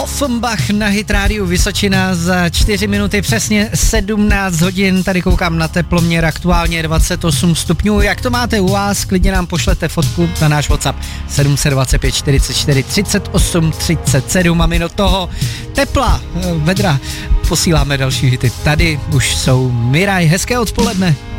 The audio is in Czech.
Offenbach na Hit Radio Vysočina za 4 minuty, přesně 17 hodin. Tady koukám na teploměr, aktuálně 28 stupňů. Jak to máte u vás? Klidně nám pošlete fotku na náš WhatsApp 725 44 38 37 a my do toho tepla, vedra posíláme další hity. Tady už jsou Miraj. Hezké odpoledne.